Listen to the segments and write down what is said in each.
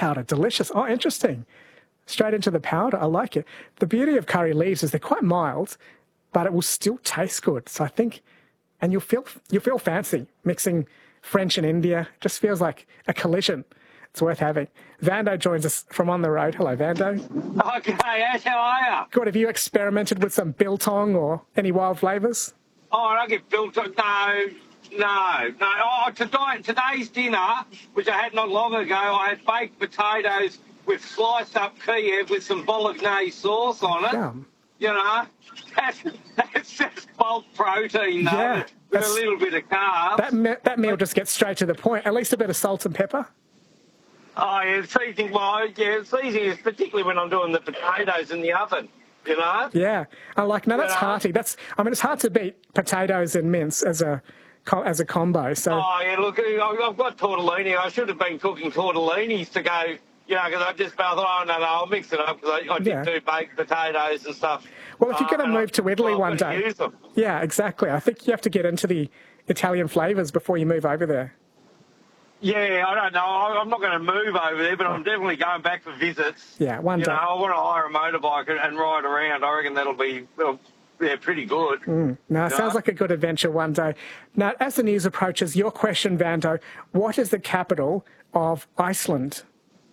powder. Delicious. Oh, interesting. Straight into the powder. I like it. The beauty of curry leaves is they're quite mild, but it will still taste good. So I think, and you'll feel fancy mixing French and India. Just feels like a collision. It's worth having. Vando joins us from On the Road. Hello, Vando. Okay, Ash, how are you? Good. Have you experimented with some biltong or any wild flavours? Oh, I don't get biltong. No. Oh, today's dinner, which I had not long ago, I had baked potatoes with sliced up Kiev with some bolognese sauce on it. Yum. You know, that's just bulk protein, though, Yeah, with a little bit of carbs. That meal just gets straight to the point. At least a bit of salt and pepper. Oh, yeah, it's easy. Well, yeah, it's easy, particularly when I'm doing the potatoes in the oven, you know? Yeah. I like, no, that's hearty. It's hard to beat potatoes and mince as a combo. So. Oh, yeah, look, I've got tortellini. I should have been cooking tortellinis to go, you know, because I thought, oh, no, I'll mix it up because I did do baked potatoes and stuff. Well, if you're going to move to Italy one day. Use them. Yeah, exactly. I think you have to get into the Italian flavours before you move over there. Yeah, I don't know. I'm not going to move over there, but I'm definitely going back for visits. Yeah, one day. I want to hire a motorbike and ride around. I reckon that'll be pretty good. No, it sounds like a good adventure one day. Now, as the news approaches, your question, Vando, what is the capital of Iceland?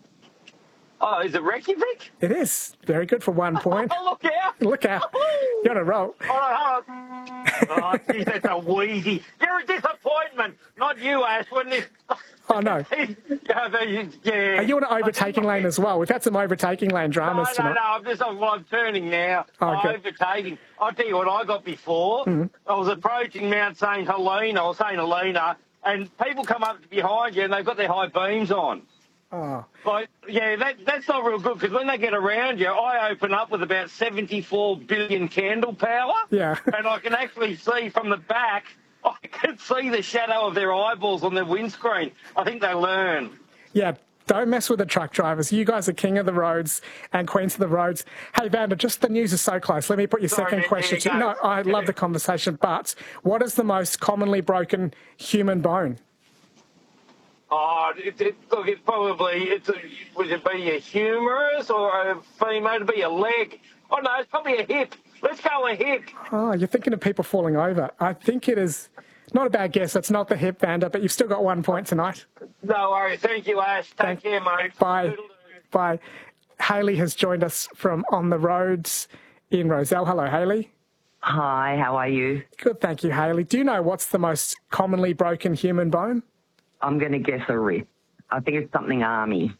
Oh, is it Reykjavik? It is. Very good for 1 point. Oh, look out. Look out. You're on a roll. Oh, geez, that's a wheezy. You're a disappointment. Not you, Ash. Oh, no. Yeah. Are you in an overtaking lane as well? We've had some overtaking lane dramas tonight. No, I'm turning now. Overtaking. I'll tell you what I got before. I was approaching Mount St. Helena, and people come up behind you and they've got their high beams on. Oh. But, yeah, that's not real good because when they get around you, I open up with about 74 billion candle power. Yeah. And I can actually see from the back, I can see the shadow of their eyeballs on their windscreen. I think they learn. Yeah, don't mess with the truck drivers. You guys are king of the roads and queens of the roads. Hey, Vanda, just the news is so close. Let me put your second question to you. No, I love the conversation, but what is the most commonly broken human bone? Oh, look, would it be a humerus or a femur? It'd be a leg. Oh, no, it's probably a hip. Let's go a hip. Oh, you're thinking of people falling over. I think it is not a bad guess. It's not the hip, Vanda, but you've still got 1 point tonight. No worries. Thank you, Ash. Take care, mate. Bye. Bye. Hayley has joined us from On the Roads in Rozelle. Hello, Hayley. Hi, how are you? Good, thank you, Hayley. Do you know what's the most commonly broken human bone? I'm going to guess a wrist. I think it's something army.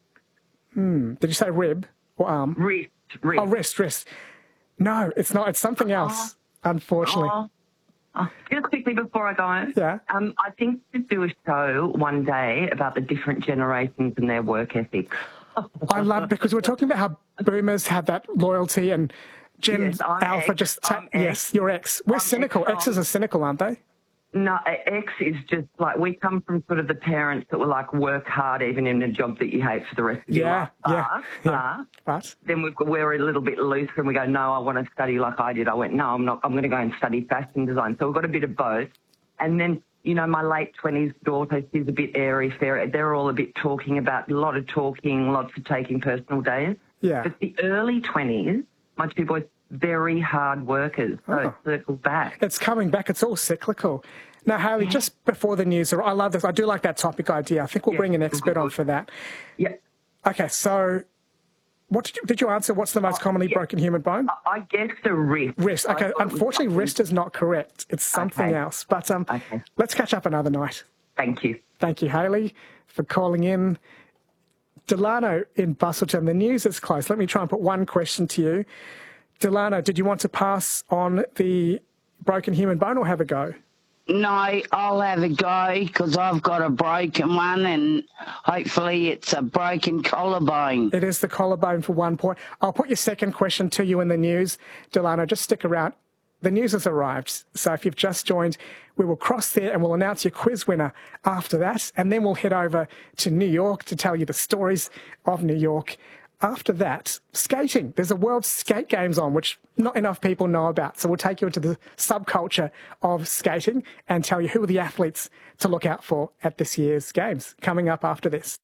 Did you say rib or arm? Wrist. Oh, wrist. No, it's not. It's something else, unfortunately. Just quickly before I go on. Yeah. I think to do a show one day about the different generations and their work ethics. I love it because we're talking about how boomers have that loyalty and Gen Alpha X. Yes, you're X. We're cynical. X's are cynical, aren't they? No, X is just like, we come from sort of the parents that were like, work hard even in a job that you hate for the rest of your life. But then we're a little bit looser and we go, no, I want to study like I did. I went, no, I'm not. I'm going to go and study fashion design. So we've got a bit of both. And then, my late 20s daughter, she's a bit airy-fairy. They're all a bit talking about, a lot of talking, lots of taking personal days. Yeah. But the early 20s, my two boys, very hard workers, so it circles back. It's coming back. It's all cyclical. Now, Hayley, just before the news, I love this. I do like that topic idea. I think we'll bring an expert on for that. Yeah. Okay, so what did you answer? What's the most commonly broken human bone? I guess the wrist. Wrist. Okay, unfortunately, wrist is not correct. It's something else. But let's catch up another night. Thank you. Thank you, Hayley, for calling in. Delano in Busselton, the news is close. Let me try and put one question to you. Delano, did you want to pass on the broken human bone or have a go? No, I'll have a go because I've got a broken one and hopefully it's a broken collarbone. It is the collarbone for 1 point. I'll put your second question to you in the news. Delano, just stick around. The news has arrived. So if you've just joined, we will cross there and we'll announce your quiz winner after that. And then we'll head over to New York to tell you the stories of New York. After that, skating. There's a World Skate Games on, which not enough people know about. So we'll take you into the subculture of skating and tell you who are the athletes to look out for at this year's Games. Coming up after this.